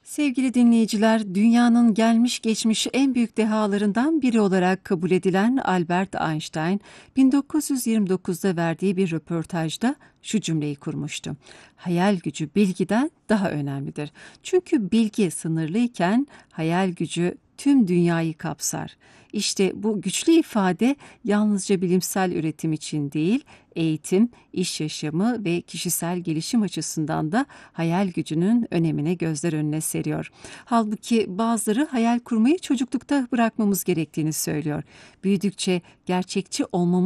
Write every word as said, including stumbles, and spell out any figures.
Sevgili dinleyiciler, dünyanın gelmiş geçmiş en büyük dehalarından biri olarak kabul edilen Albert Einstein, bin dokuz yüz yirmi dokuzda verdiği bir röportajda şu cümleyi kurmuştu: "Hayal gücü bilgiden daha önemlidir. Çünkü bilgi sınırlıyken hayal gücü tüm dünyayı kapsar." İşte bu güçlü ifade yalnızca bilimsel üretim için değil, eğitim, iş yaşamı ve kişisel gelişim açısından da hayal gücünün önemine gözler önüne seriyor. Halbuki bazıları hayal kurmayı çocuklukta bırakmamız gerektiğini söylüyor. Büyüdükçe gerçekçi olmamız